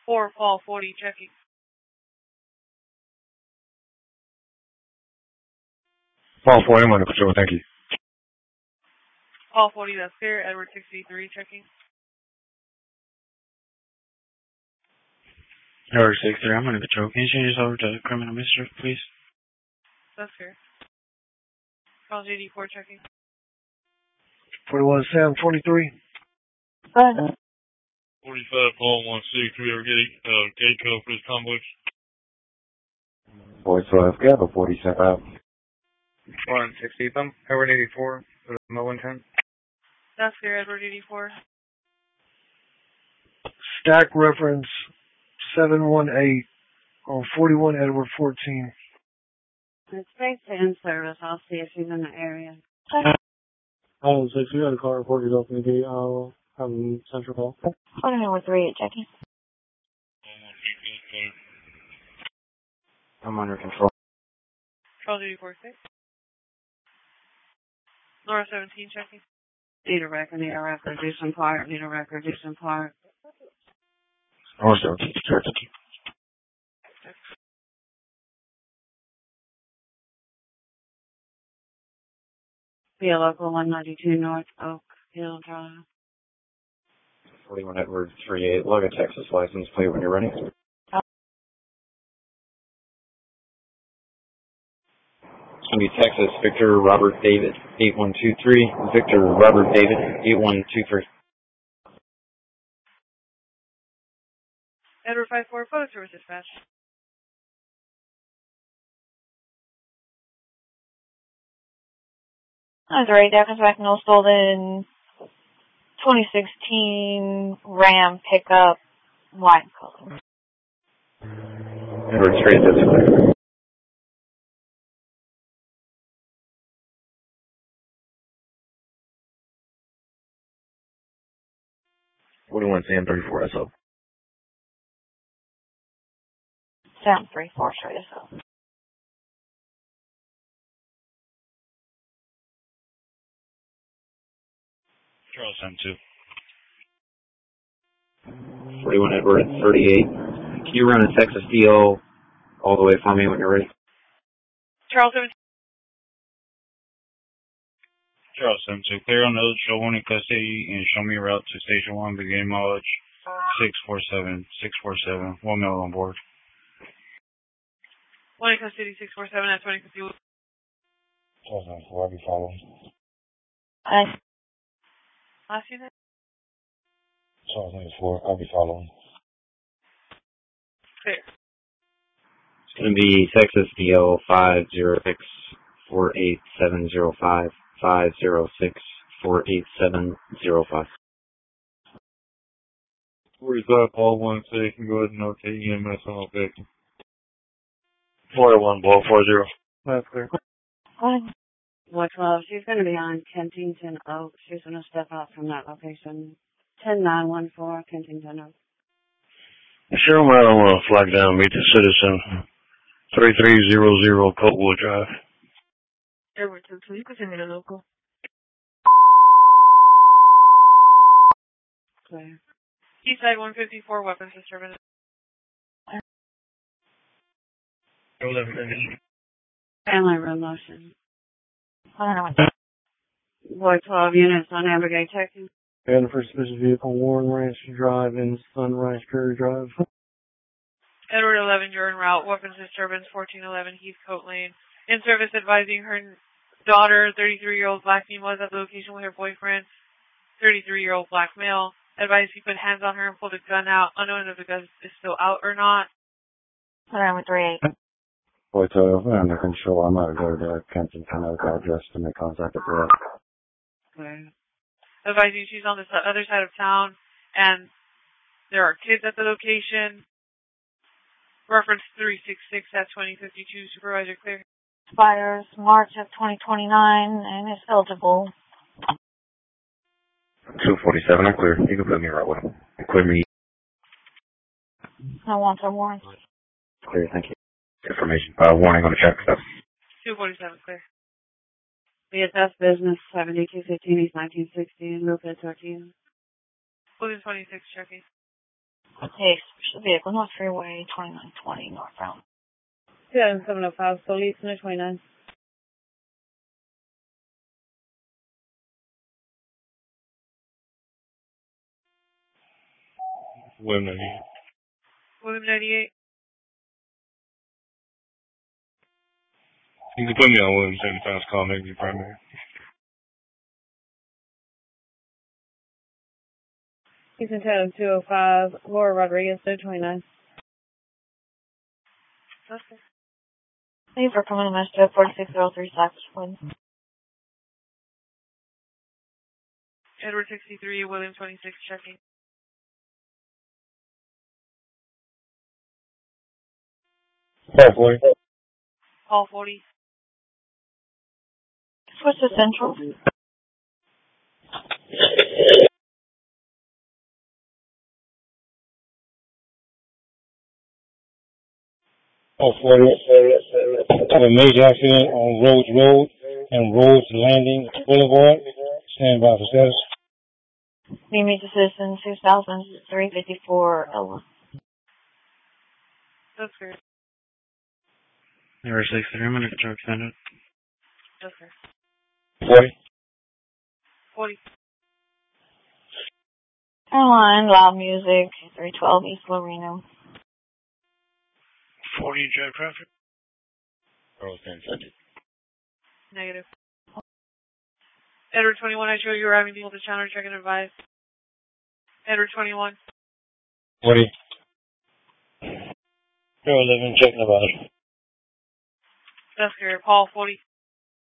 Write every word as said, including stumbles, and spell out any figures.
four, fall forty, checking. Fall forty, I'm under control, thank you. Fall forty, that's clear. Edward sixty-three, checking. Edward sixty-three, I'm under control. Can you change this over to criminal mischief, please? That's clear. Charles eighty-four, checking. forty-one, Sam, twenty-three. Uh, forty-five, Paul, one sixty-three, ever get a uh, gate code for this complex? forty-five, Gap, forty-seven. one sixty, bump, Edward eighty-four, for the Mo ten. That's clear, Edward eighty-four. Stack reference seven one eight on forty-one, Edward fourteen. it's space to in service. I'll see if she's in the area. Oh, six, we got a car reported off in the gate. I'll have them central call. One number three at checking. I'm under control. Charles eighty-four, six. Laura seventeen, checking. Need a record, need a record, do some part, need a record, do some part. Also, Be a local one ninety-two North Oak Hill Drive. forty-one, Edward three eight, log a Texas license plate when you're ready. It's going to be Texas, Victor Robert David, eight one two three. Victor Robert David, eight one two three. Edward five four, photo service dispatch. That's right, Devin Speckinal stolen twenty sixteen Ram pickup, white color. Edward three eight, that's clear. forty-one, Sam, thirty-four, S O. Sound three four straight as well. Charles seven two. forty-one, Edward thirty-eight. Can you run a Texas D O all the way for me when you're ready? Charles seventeen. Charles seven two. Clear on those, show one in custody, and show me a route to Station one, beginning mileage six four seven, six four seven, one male on board. one in custody, six four seven, that's one in custody. Charles nine four, I'll be following. I Last unit? Charles nine four, I'll be following. Clear. It's going to be Texas D O five zero six four eight seven zero five, five zero six four eight seven zero five. forty-five, Paul, one sixty, can go ahead and notate E M S on the victim. forty-one, Ball, four zero. That's clear. What twelve? She's going to be on Kensington Oak. She's going to step out from that location. ten nine one four, Kensington Oak. Sure, well, I want to flag down, meet the citizen. thirty-three hundred Coltwood Drive. Edward two two, you continue to local. Clear. Eastside one fifty-four, weapons disturbance. Family room motion. don't know. Boy twelve units on Ambergate, Texas. And for suspicious vehicle, Warren Ranch Drive and Sunrise Prairie Drive. Edward eleven, you're en route. Weapons disturbance, fourteen eleven Heathcote Lane. In service advising her daughter, thirty-three-year-old black female, was at the location with her boyfriend, thirty-three-year-old black male. Advised he put hands on her and pulled a gun out, unknown if the gun is still out or not. Around with three eight. Boy, so we're under control. I'm going to go to Kensington Oak address to make contact with her. Clear. Advising she's on the other side of town, and there are kids at the location. Reference three six six at twenty fifty-two, supervisor clear. Expires March of twenty twenty-nine and is eligible. two forty-seven, I'm clear. You can put me right with him. Clear me. I want some warrants. Clear, thank you. Information. Uh, warning on the check stuff. two forty-seven clear. B S S business seventy-two fifteen East nineteen sixty in Milford, Tortilla. William twenty-six checking. Hey, special vehicle, North Freeway, twenty-nine twenty northbound. two thousand seven oh five, Solis, no twenty-nine. William ninety-eight. William ninety-eight. You can put me on William seventy-five, call maybe primary. Houston Town two oh five, Laura Rodriguez, no twenty-nine. Okay. Thank you for coming to Master forty-six oh three Saxwood. Edward sixty-three, William twenty-six, checking. Paul forty. Paul forty. Switch to Central. Paul forty. Have a major accident on Rhodes Road and Rhodes Landing Boulevard. Stand by for status. We meet the citizen two thousand three fifty-four Ella. That's good. Number six three, I'm gonna truck send it. That's good. forty. forty. Airline, loud music, three twelve East Loreno. forty, drive traffic. Earl ten, send it. Negative. Edward twenty-one, I show you arriving vehicle to Chandler, check and advise. Edward twenty-one. forty. Earl eleven, checking about it. That's good. Paul forty.